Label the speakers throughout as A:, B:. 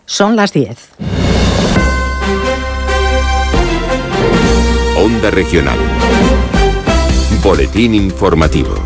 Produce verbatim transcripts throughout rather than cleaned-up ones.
A: Son las diez.
B: Onda Regional. Boletín informativo.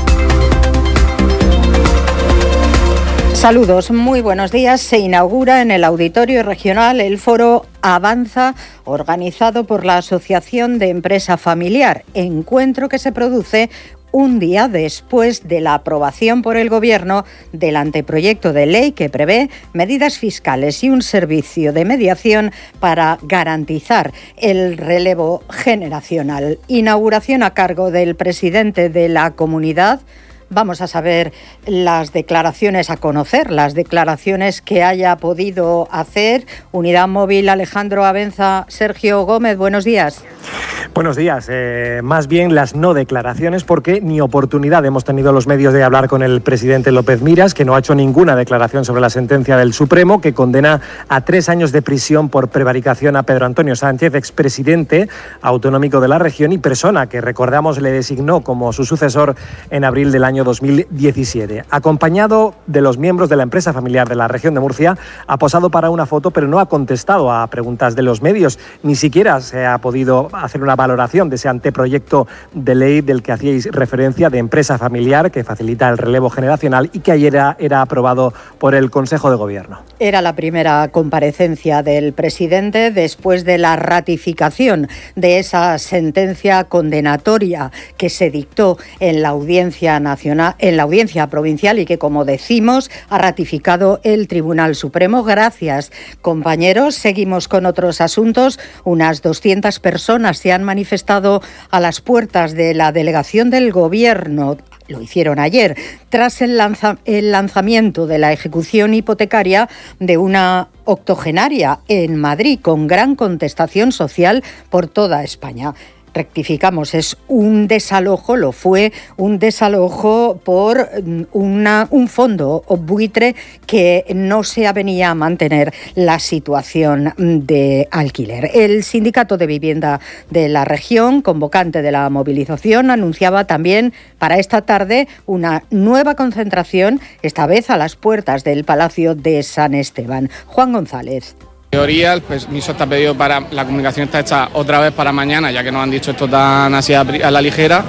A: Saludos, muy buenos días. Se inaugura en el Auditorio Regional el foro Avanza, organizado por la Asociación de Empresa Familiar, encuentro que se produce un día después de la aprobación por el Gobierno del anteproyecto de ley que prevé medidas fiscales y un servicio de mediación para garantizar el relevo generacional. Inauguración a cargo del presidente de la comunidad. Vamos a saber las declaraciones, a conocer las declaraciones que haya podido hacer Unidad Móvil Alejandro Abenza. Sergio Gómez, buenos días.
C: Buenos días. Eh, más bien las no declaraciones, porque ni oportunidad hemos tenido los medios de hablar con el presidente López Miras, que no ha hecho ninguna declaración sobre la sentencia del Supremo, que condena a tres años de prisión por prevaricación a Pedro Antonio Sánchez, expresidente autonómico de la región y persona que, recordamos, le designó como su sucesor en abril del año dos mil diecisiete. Acompañado de los miembros de la empresa familiar de la región de Murcia, ha posado para una foto, pero no ha contestado a preguntas de los medios. Ni siquiera se ha podido hacer una valoración de ese anteproyecto de ley del que hacíais referencia, de empresa familiar, que facilita el relevo generacional y que ayer era, era aprobado por el Consejo de Gobierno.
A: Era la primera comparecencia del presidente después de la ratificación de esa sentencia condenatoria que se dictó en la Audiencia Nacional, en la Audiencia Provincial, y que, como decimos, ha ratificado el Tribunal Supremo. Gracias, compañeros. Seguimos con otros asuntos. Unas doscientas personas se han manifestado a las puertas de la delegación del Gobierno. Lo hicieron ayer, tras el, lanza, el lanzamiento de la ejecución hipotecaria de una octogenaria en Madrid, con gran contestación social por toda España. Rectificamos, es un desalojo, lo fue un desalojo por una, un fondo o buitre que no se avenía a mantener la situación de alquiler. El Sindicato de Vivienda de la región, convocante de la movilización, anunciaba también para esta tarde una nueva concentración, esta vez a las puertas del Palacio de San Esteban. Juan González.
D: En teoría, el permiso está pedido para, la comunicación está hecha otra vez para mañana, ya que nos han dicho esto tan así a, a la ligera.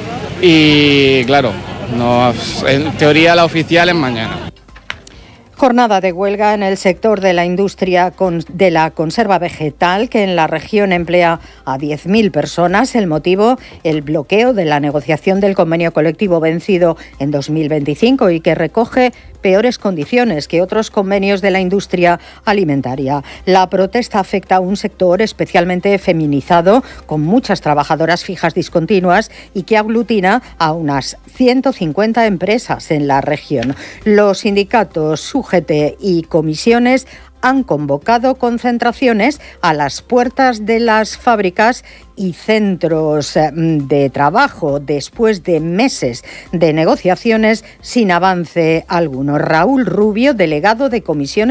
D: Y claro, no, en teoría la oficial es mañana.
A: Jornada de huelga en el sector de la industria de la conserva vegetal, que en la región emplea a diez mil personas. El motivo, el bloqueo de la negociación del convenio colectivo vencido en dos mil veinticinco y que recoge peores condiciones que otros convenios de la industria alimentaria. La protesta afecta a un sector especialmente feminizado, con muchas trabajadoras fijas discontinuas y que aglutina a unas ciento cincuenta empresas en la región. Los sindicatos U G T y comisiones han convocado concentraciones a las puertas de las fábricas y centros de trabajo después de meses de negociaciones sin avance alguno. Raúl Rubio, delegado de comisiones